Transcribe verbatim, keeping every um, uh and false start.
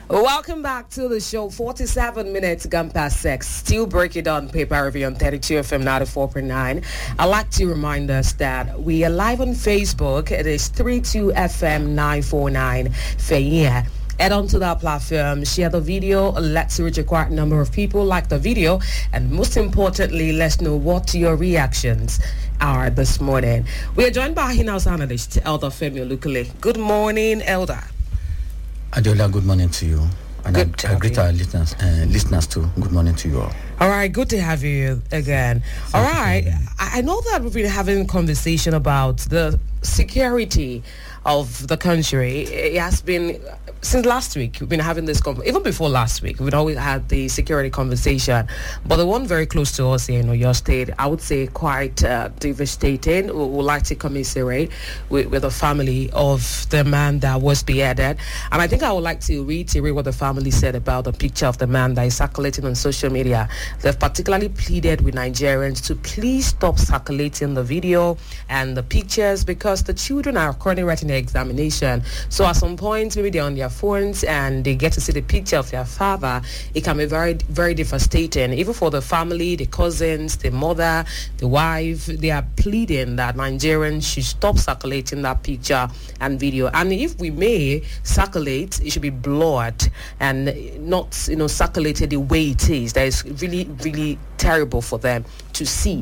Welcome back to the show. forty-seven minutes gone past six. Still break it down paper review on thirty-two F M ninety-four point nine. I'd like to remind us that we are live on Facebook. It is thirty-two F M nine forty-nine Fayette. Head on to that platform, share the video, let's reach a quite number of people, like the video, and most importantly, let's know what your reactions are this morning. We are joined by in-house analyst, Elder Femi Olukule. Good morning, Elder. Adiola, good morning to you. And Good I, I greet our listeners, uh, listeners too. Good morning to you all. All right, good to have you again. Thank All you for right, having me. I I know that we've been having a conversation about the security of the country. It has been, since last week, we've been having this, con- even before last week, we'd always had the security conversation. But the one very close to us here in Oyo State, I would say quite uh, devastating. We would like to commiserate with, with the family of the man that was beheaded. And I think I would like to reiterate what the family said about the picture of the man that is circulating on social media. They've particularly pleaded with Nigerians to please stop circulating the video and the pictures because the children are currently writing their examination. So at some point, maybe they're on their phones and they get to see the picture of their father. It can be very, very devastating, even for the family, the cousins, the mother, the wife. They are pleading that Nigerians should stop circulating that picture and video. And if we may circulate, it should be blurred and not, you know, circulated the way it is. That is really, really terrible for them to see.